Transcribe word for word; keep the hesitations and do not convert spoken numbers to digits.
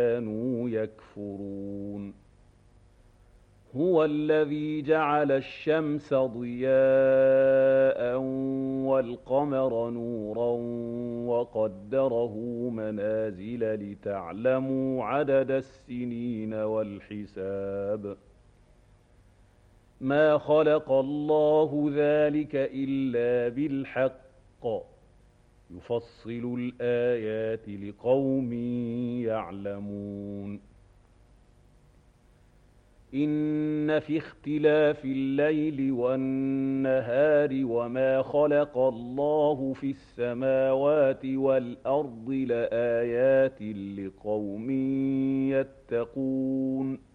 كانوا يكفرون هو الذي جعل الشمس ضياء والقمر نورا وقدره منازل لتعلموا عدد السنين والحساب ما خلق الله ذلك إلا بالحق يفصل الآيات لقوم يعلمون إن في اختلاف الليل والنهار وما خلق الله في السماوات والأرض لآيات لقوم يتقون